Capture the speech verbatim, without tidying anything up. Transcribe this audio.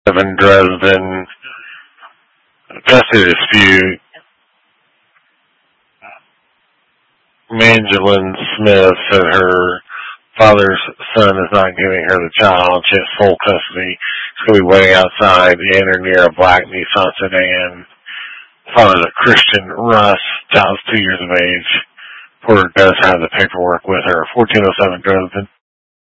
in Dresden. Custody dispute. Mangelin Smith said her father's son is not giving her the child. She has full custody. She's going to be waiting outside the inn near a black Nissan sedan. Father's a Christian Russ. Child's two years of age. Porter does have the paperwork with her. fourteen oh seven Dresden.